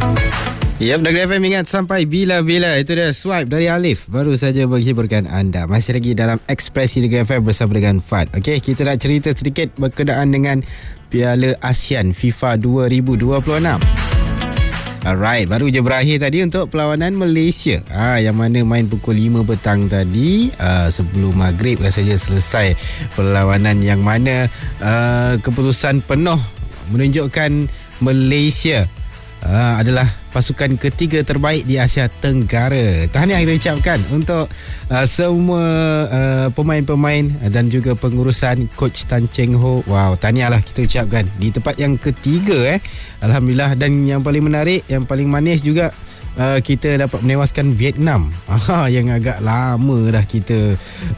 Ya, Negeri FM ingat sampai bila-bila. Itu dia Swipe dari Alif. Baru saja menghiburkan anda. Masih lagi dalam Ekspresi Negeri FM bersama dengan Fad. Okey, kita nak cerita sedikit berkenaan dengan Piala ASEAN FIFA 2026. Alright, baru je berakhir tadi untuk perlawanan Malaysia. Yang mana main pukul 5 petang tadi, sebelum maghrib rasanya selesai perlawanan, yang mana keputusan penuh menunjukkan Malaysia adalah pasukan ketiga terbaik di Asia Tenggara. Tahniah kita ucapkan untuk semua pemain-pemain dan juga pengurusan Coach Tan Cheng Ho. Wow, tahniahlah kita ucapkan di tempat yang ketiga Alhamdulillah. Dan yang paling menarik, yang paling manis juga, kita dapat menewaskan Vietnam, yang agak lama dah kita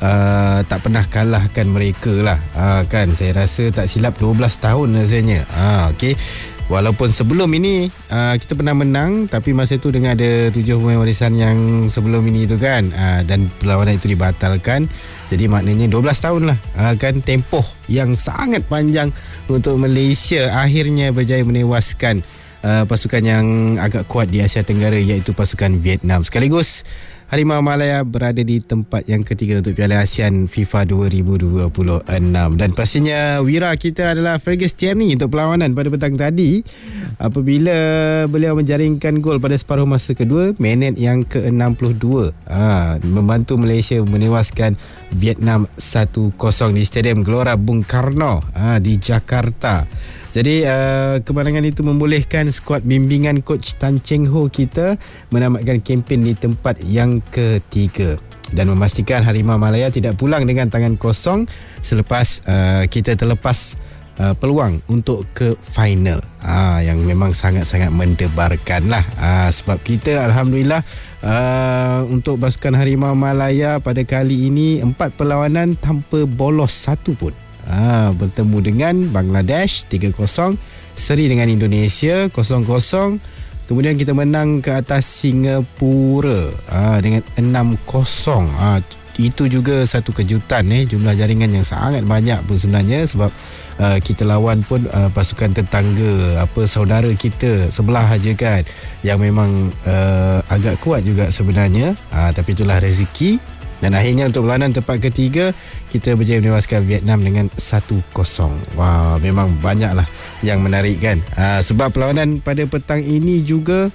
tak pernah kalahkan mereka lah. Kan, saya rasa tak silap 12 tahun rasanya. Okey. Walaupun sebelum ini kita pernah menang, tapi masa tu dengan ada 7 pemain warisan yang sebelum ini tu kan, dan perlawanan itu dibatalkan. Jadi maknanya 12 tahun lah, kan, tempoh yang sangat panjang untuk Malaysia akhirnya berjaya menewaskan pasukan yang agak kuat di Asia Tenggara, iaitu pasukan Vietnam. Sekaligus Harimau Malaya berada di tempat yang ketiga untuk Piala ASEAN FIFA 2026. Dan pastinya wira kita adalah Fergus Tierney untuk perlawanan pada petang tadi, apabila beliau menjaringkan gol pada separuh masa kedua, minit yang ke-62, membantu Malaysia menewaskan Vietnam 1-0 di Stadium Gelora Bung Karno di Jakarta. Jadi kemenangan itu membolehkan skuad bimbingan Coach Tan Cheng Ho kita menamatkan kempen di tempat yang ketiga dan memastikan Harimau Malaya tidak pulang dengan tangan kosong selepas kita terlepas peluang untuk ke final, yang memang sangat-sangat mendebarkan lah. Sebab kita Alhamdulillah, untuk pasukan Harimau Malaya pada kali ini 4 perlawanan tanpa bolos satu pun. Bertemu dengan Bangladesh 3-0, seri dengan Indonesia 0-0, kemudian kita menang ke atas Singapura dengan 6-0. Itu juga satu kejutan, jumlah jaringan yang sangat banyak pun sebenarnya, sebab kita lawan pun pasukan tetangga, saudara kita sebelah aja kan, yang memang agak kuat juga sebenarnya, tapi itulah rezeki. Dan akhirnya untuk perlawanan tempat ketiga, kita berjaya menewaskan Vietnam dengan 1-0. Wah, memang banyaklah yang menarik kan. Sebab perlawanan pada petang ini juga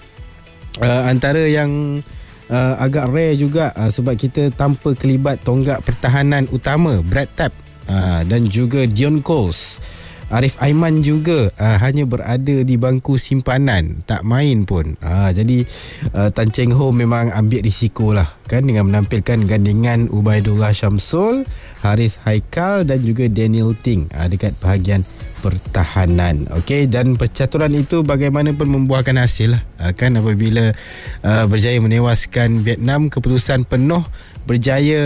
antara yang agak rare juga, sebab kita tanpa kelibat tonggak pertahanan utama Brad Tapp dan juga Dion Coles. Arif Aiman juga hanya berada di bangku simpanan, tak main pun. Jadi Tan Cheng Ho memang ambil risiko lah kan, dengan menampilkan gandingan Ubaidullah Syamsul, Haris Haikal dan juga Daniel Ting dekat bahagian pertahanan. Okey, dan percaturan itu bagaimanapun membuahkan hasil lah, kan, apabila berjaya menewaskan Vietnam, keputusan penuh berjaya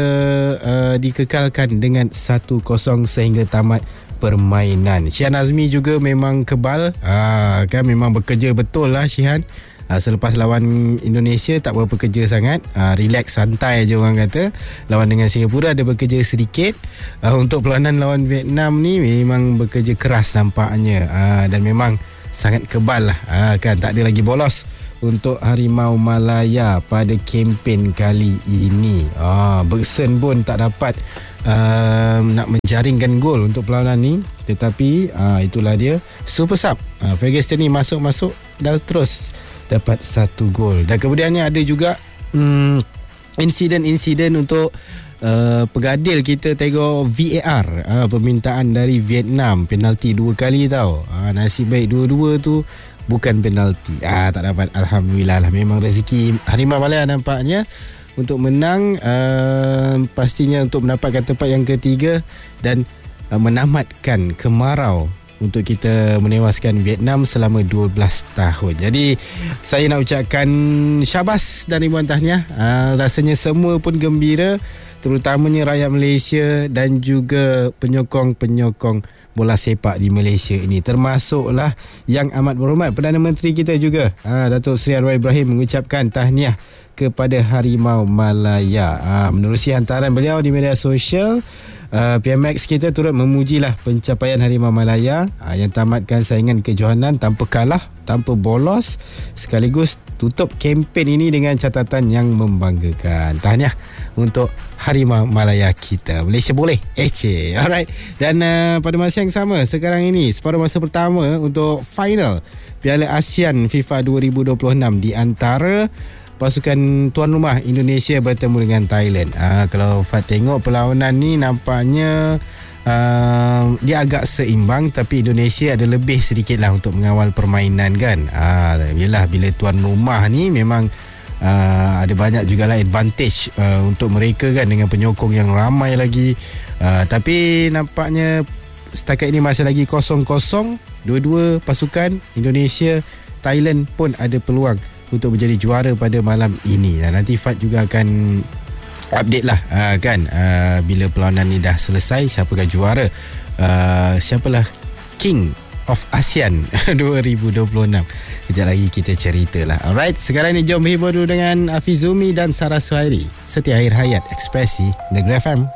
dikekalkan dengan 1-0 sehingga tamat permainan. Shihan Azmi juga memang kebal, kan, memang bekerja betul lah Shihan. Selepas lawan Indonesia tak berapa kerja sangat, relax, santai je orang kata. Lawan dengan Singapura ada bekerja sedikit. Untuk perlawanan lawan Vietnam ni memang bekerja keras nampaknya, dan memang sangat kebal lah, kan, tak ada lagi bolos untuk Harimau Malaya pada kempen kali ini. Bersen pun tak dapat nak menjaringkan gol untuk perlawanan ni, tetapi itulah dia super sub Fergus ni masuk dan terus dapat 1 gol. Dan kemudiannya ada juga insiden-insiden untuk pegadil kita tengok VAR, permintaan dari Vietnam penalti 2 kali tau. Nasib baik dua-dua tu bukan penalti. Tak dapat. Alhamdulillah lah. Memang rezeki Harimau Malaya nampaknya untuk menang, pastinya untuk mendapatkan tempat yang ketiga dan menamatkan kemarau untuk kita menewaskan Vietnam selama 12 tahun. Jadi saya nak ucapkan syabas dan ribuan tahniah. Rasanya semua pun gembira, terutamanya rakyat Malaysia dan juga penyokong-penyokong bola sepak di Malaysia ini, termasuklah Yang Amat Berhormat Perdana Menteri kita juga, Datuk Seri Anwar Ibrahim, mengucapkan tahniah kepada Harimau Malaya. Menerusi hantaran beliau di media sosial, PMX kita turut memujilah pencapaian Harimau Malaya yang tamatkan saingan kejohanan tanpa kalah, tanpa bolos, sekaligus tutup kempen ini dengan catatan yang membanggakan. Tahniah untuk Harimau Malaya kita. Malaysia boleh. Alright. Dan pada masa yang sama, sekarang ini separuh masa pertama untuk final Piala ASEAN FIFA 2026 di antara pasukan tuan rumah Indonesia bertemu dengan Thailand. Kalau Fat tengok perlawanan ni nampaknya dia agak seimbang, tapi Indonesia ada lebih sedikit lah untuk mengawal permainan kan. Yelah, bila tuan rumah ni memang ada banyak jugalah advantage untuk mereka kan, dengan penyokong yang ramai lagi. Tapi nampaknya setakat ini masih lagi 0-0. Dua-dua pasukan Indonesia, Thailand pun ada peluang untuk menjadi juara pada malam ini. Nanti Fat juga akan update lah kan, bila perlawanan ni dah selesai, siapakah juara, siapalah King of ASEAN 2026. Kejap lagi kita ceritalah. Alright, sekarang ni jom hibur dulu dengan Afizumi dan Sarah Suhairi. Setia Akhir Hayat, Ekspresi Negeri FM.